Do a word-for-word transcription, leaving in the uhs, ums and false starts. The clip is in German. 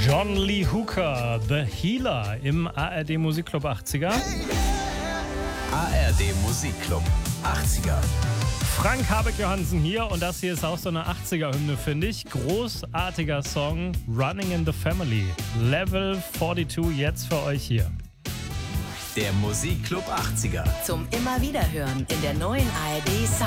John Lee Hooker, The Healer im A R D Musikclub achtziger. A R D Musikclub achtziger. Frank Habeck-Johansen hier und das hier ist auch so eine achtziger-Hymne, finde ich. Großartiger Song, Running in the Family. Level zweiundvierzig jetzt für euch hier. Der Musikclub achtziger. Zum immer wieder hören in der neuen A R D Sound.